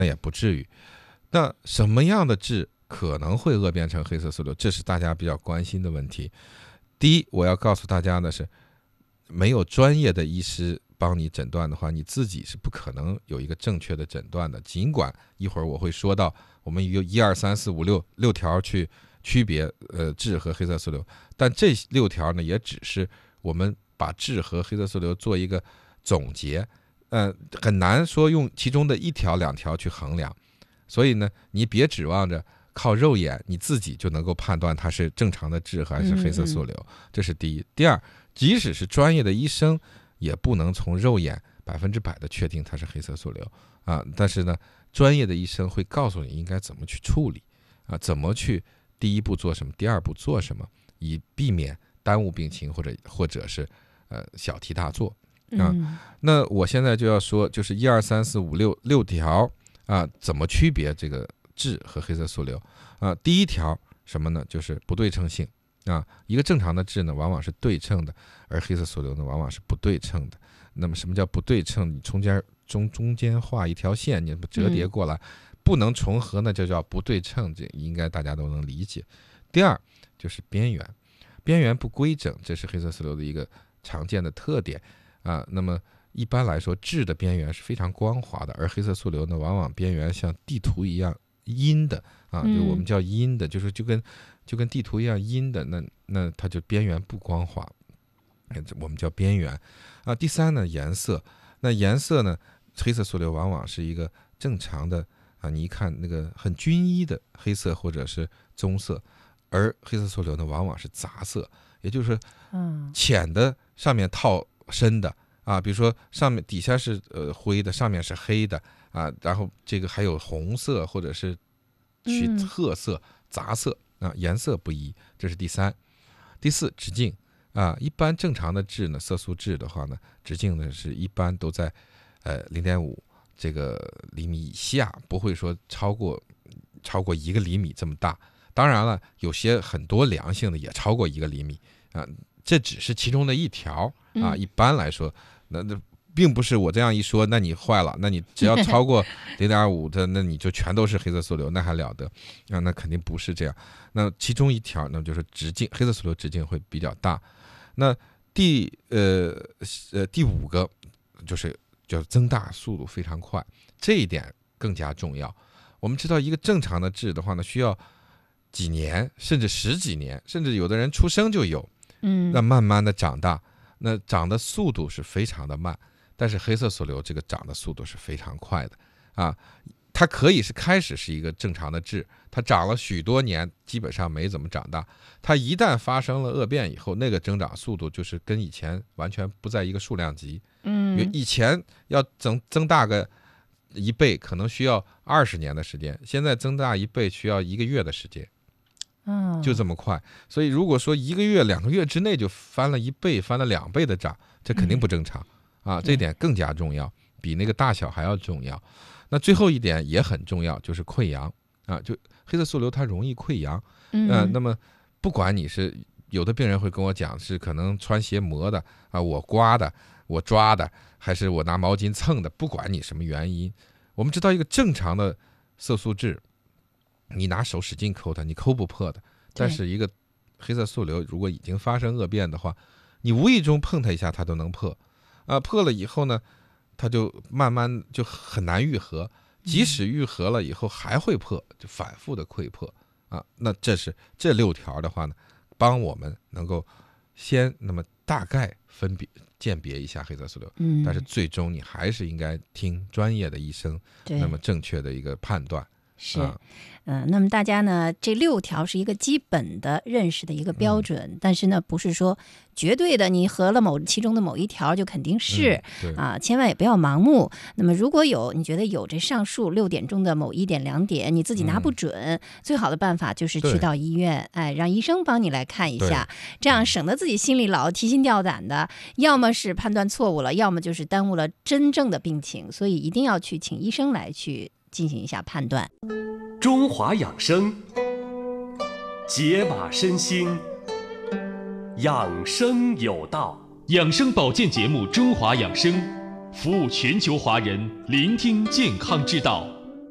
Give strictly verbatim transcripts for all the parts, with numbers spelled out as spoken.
那也不至于。那什么样的痣可能会恶变成黑色素瘤？这是大家比较关心的问题。第一，我要告诉大家的是，没有专业的医师帮你诊断的话，你自己是不可能有一个正确的诊断的。尽管一会儿我会说到，我们有一二三四五六六条去区别呃痣和黑色素瘤，但这六条呢，也只是我们把痣和黑色素瘤做一个总结，呃，很难说用其中的一条两条去衡量。所以呢，你别指望着靠肉眼你自己就能够判断它是正常的痣还是黑色素瘤，这是第一。第二，即使是专业的医生，也不能从肉眼百分之百的确定它是黑色素瘤啊。但是呢，专业的医生会告诉你应该怎么去处理啊，怎么去第一步做什么，第二步做什么，以避免耽误病情或者或者是呃小题大做啊。 嗯、 那我现在就要说，就是一二三四五六六条啊，怎么区别这个痣和黑色素瘤啊？第一条什么呢？就是不对称性啊。一个正常的痣呢，往往是对称的，而黑色素瘤呢，往往是不对称的。那么什么叫不对称？你中间中中间画一条线，你折叠过来，不能重合，那就叫不对称，这应该大家都能理解。第二就是边缘，边缘不规整，这是黑色素瘤的一个常见的特点啊。那么一般来说，痣的边缘是非常光滑的，而黑色素瘤呢，往往边缘像地图一样阴的啊，就我们叫阴的，就是就跟就跟地图一样阴的，那那它就边缘不光滑，我们叫边缘啊。第三呢，颜色，那颜色呢，黑色素瘤往往是一个正常的啊，你一看那个很均一的黑色或者是棕色，而黑色素瘤呢，往往是杂色，也就是浅的上面套深的。啊，比如说上面底下是呃灰的，上面是黑的啊，然后这个还有红色或者是去褐色、杂色啊，颜色不一，这是第三。第四，直径啊，一般正常的痣呢，色素痣的话呢，直径呢是一般都在呃零点五这个厘米以下，不会说超过超过一个厘米这么大。当然了，有些很多良性的也超过一个厘米啊。这只是其中的一条啊，一般来说，那那并不是我这样一说，那你坏了，那你只要超过零点五的，那你就全都是黑色素瘤，那还了得啊？那肯定不是这样。那其中一条呢，就是直径，黑色素瘤直径会比较大。那第呃呃第五个就是叫增大速度非常快，这一点更加重要。我们知道，一个正常的痣的话呢，需要几年，甚至十几年，甚至有的人出生就有。 嗯， 那慢慢的长大，那长的速度是非常的慢，但是黑色素瘤这个长的速度是非常快的啊。它可以是开始是一个正常的痣，它长了许多年，基本上没怎么长大。它一旦发生了恶变以后，那个增长速度就是跟以前完全不在一个数量级。 嗯， 以前要增增大个一倍，可能需要二十年的时间，现在增大一倍需要一个月的时间。就这么快，所以如果说一个月、两个月之内就翻了一倍、翻了两倍的涨，这肯定不正常啊！这点更加重要，比那个大小还要重要。那最后一点也很重要，就是溃疡啊，就黑色素瘤它容易溃疡，呃，那么不管你是有的病人会跟我讲是可能穿鞋磨的啊，我刮的、我抓的，还是我拿毛巾蹭的，不管你什么原因，我们知道一个正常的色素痣。你拿手使劲抠它，你抠不破的。但是一个黑色素瘤，如果已经发生恶变的话，你无意中碰它一下，它都能破。啊，破了以后呢，它就慢慢就很难愈合。即使愈合了以后，还会破，就反复的溃破。啊，那这是这六条的话呢，帮我们能够先那么大概分别鉴别一下黑色素瘤。嗯，但是最终你还是应该听专业的医生，那么正确的一个判断。 是，嗯、呃，那么大家呢，这六条是一个基本的认识的一个标准，嗯、但是呢，不是说绝对的，你合了某其中的某一条就肯定是、 嗯、 啊，千万也不要盲目。那么如果有你觉得有这上述六点中的某一点、两点，你自己拿不准，嗯、最好的办法就是去到医院，哎，让医生帮你来看一下，这样省得自己心里老提心吊胆的，要么是判断错误了，要么就是耽误了真正的病情，所以一定要去请医生来去进行一下判断。 中华养生，解码身心，养生有道。 养生保健节目《中华养生》，服务全球华人，聆听健康之道。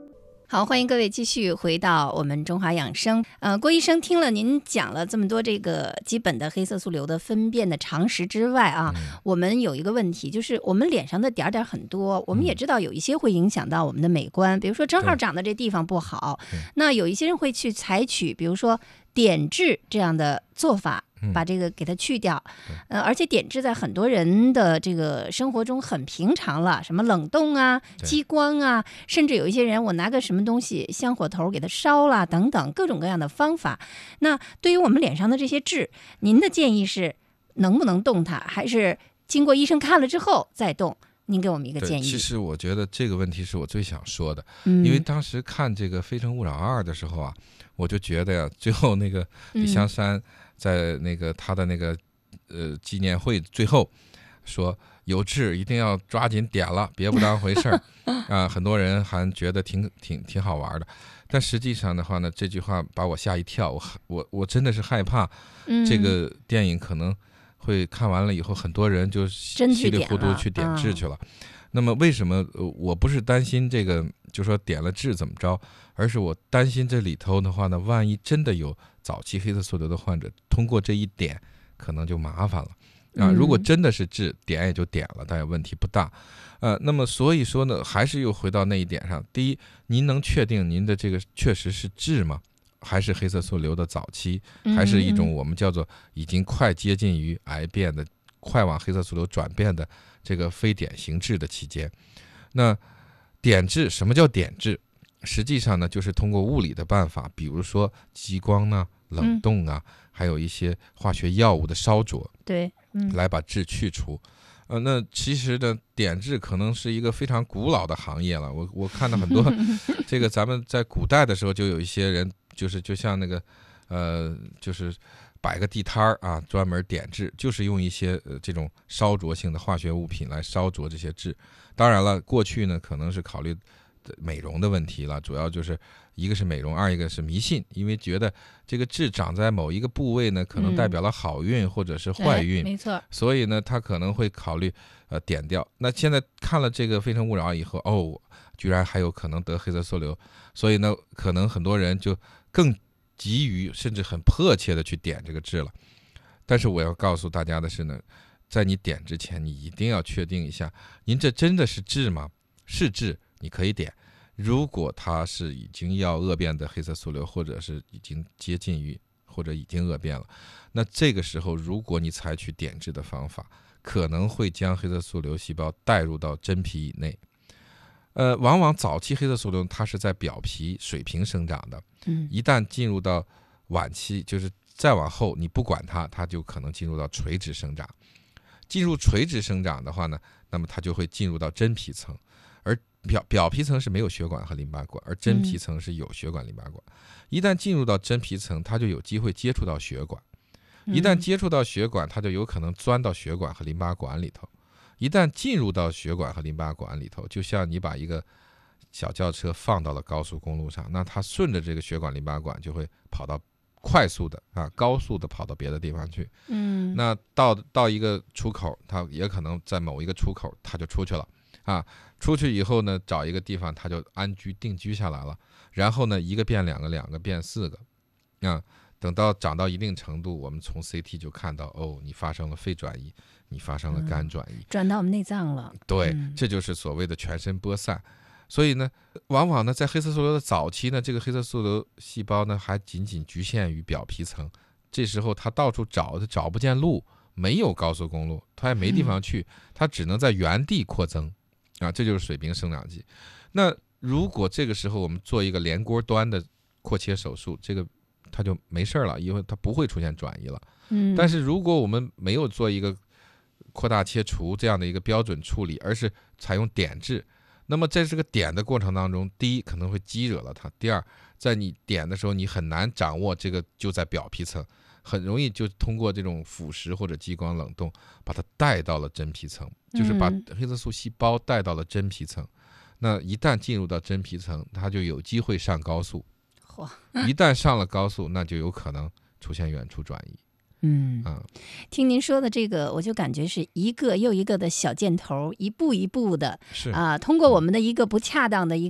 好，欢迎各位继续回到我们中华养生。呃，郭医生听了您讲了这么多这个基本的黑色素瘤的分辨的常识之外啊，嗯、我们有一个问题，就是我们脸上的点点很多，我们也知道有一些会影响到我们的美观，比如说正好长的这地方不好，那有一些人会去采取，比如说点痣这样的做法。把这个给它去掉，呃，而且点痣在很多人的这个生活中很平常了，什么冷冻啊、激光啊，甚至有一些人我拿个什么东西香火头给它烧了等等各种各样的方法。那对于我们脸上的这些痣，您的建议是能不能动它，还是经过医生看了之后再动？您给我们一个建议。 其实我觉得这个问题是我最想说的，嗯、因为当时看这个《非诚勿扰二》的时候啊，我就觉得呀，最后那个李香山、嗯。在那个他的那个呃纪念会最后说有痣一定要抓紧点了，别不当回事儿啊！很多人还觉得挺挺挺好玩的，但实际上的话呢，这句话把我吓一跳，我我我真的是害怕这个电影可能会看完了以后，很多人就稀里糊涂去点痣去了。那么为什么我不是担心这个，就说点了痣怎么着，而是我担心这里头的话呢，万一真的有早期黑色素瘤的患者通过这一点，可能就麻烦了啊！如果真的是痣，点也就点了，但也问题不大。呃，那么所以说呢，还是又回到那一点上。第一，您能确定您的这个确实是痣吗？还是黑色素瘤的早期，还是一种我们叫做已经快接近于癌变的、快往黑色素瘤转变的这个非典型痣的期间？那点痣，什么叫点痣？实际上呢，就是通过物理的办法，比如说激光呢、冷冻啊，嗯、还有一些化学药物的烧灼， 对，嗯， 来把痣去除。呃，那其实呢，点痣可能是一个非常古老的行业了。我我看到很多，这个咱们在古代的时候就有一些人，就是就像那个，呃，就是摆个地摊儿啊，专门点痣，就是用一些呃这种烧灼性的化学物品来烧灼这些痣。当然了，过去呢可能是考虑美容的问题了，主要就是一个是美容，二一个是迷信，因为觉得这个痣长在某一个部位呢，可能代表了好运或者是坏运， 嗯、没错， 所以呢，他可能会考虑呃点掉。那现在看了这个《非诚勿扰》以后，哦，居然还有可能得黑色素瘤，所以呢，可能很多人就更急于甚至很迫切的去点这个痣了。但是我要告诉大家的是呢，在你点之前，你一定要确定一下，您这真的是痣吗？是痣，你可以点。如果它是已经要恶变的黑色素瘤，或者是已经接近于或者已经恶变了，那这个时候如果你采取点痣的方法，可能会将黑色素瘤细胞带入到真皮以内。呃，往往早期黑色素瘤它是在表皮水平生长的，一旦进入到晚期，就是再往后你不管它，它就可能进入到垂直生长。进入垂直生长的话呢，那么它就会进入到真皮层。而表表皮层是没有血管和淋巴管，而真皮层是有血管淋巴管。一旦进入到真皮层，它就有机会接触到血管。一旦接触到血管，它就有可能钻到血管和淋巴管里头。一旦进入到血管和淋巴管里头，就像你把一个小轿车放到了高速公路上，那它顺着这个血管淋巴管就会跑到快速的啊高速的跑到别的地方去。嗯，那到到一个出口，它也可能在某一个出口它就出去了。啊，出去以后呢，找一个地方它就安居定居下来了，然后呢，一个变两个，两个变四个，啊，等到长到一定程度，我们从 C T 就看到，哦，你发生了肺转移，你发生了肝转移， 嗯、转到我们内脏了。 对， 嗯、 这就是所谓的全身播散。所以呢，往往呢，在黑色素瘤的早期呢，这个黑色素瘤细胞呢还仅仅局限于表皮层，这时候它到处找，它找不见路，没有高速公路，它也没地方去，它只能在原地扩增。啊，这就是水平生长期。那如果这个时候我们做一个连锅端的扩切手术，这个它就没事了，因为它不会出现转移了。嗯，但是如果我们没有做一个扩大切除这样的一个标准处理，而是采用点痣，那么在这个点的过程当中，第一可能会激惹了它，第二在你点的时候你很难掌握这个就在表皮层，很容易就通过这种腐蚀或者激光冷冻把它带到了真皮层，就是把黑色素细胞带到了真皮层。那一旦进入到真皮层，它就有机会上高速，一旦上了高速，那就有可能出现远处转移。 嗯，听您说的这个，我就感觉是一个又一个的小箭头，一步一步的，是啊，通过我们的一个不恰当的一个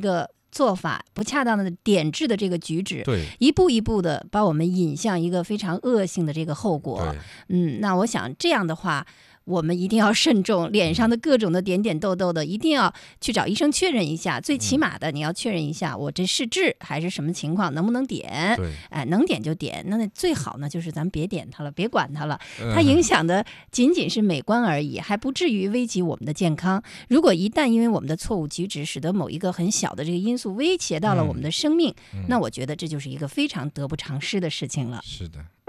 做法、不恰当的点痣的这个举止， 对， 一步一步的把我们引向一个非常恶性的这个后果。 对， 嗯，那我想这样的话，我们一定要慎重，脸上的各种的点点痘痘的，一定要去找医生确认一下。最起码的，你要确认一下，我这是痣还是什么情况，能不能点？ 对， 哎，能点就点。那最好呢，就是咱别点它了，别管它了。 嗯它影响的仅仅是美观而已，还不至于危及我们的健康。如果一旦因为我们的错误举止，使得某一个很小的这个因素威胁到了我们的生命， 嗯那我觉得这就是一个非常得不偿失的事情了。 是的。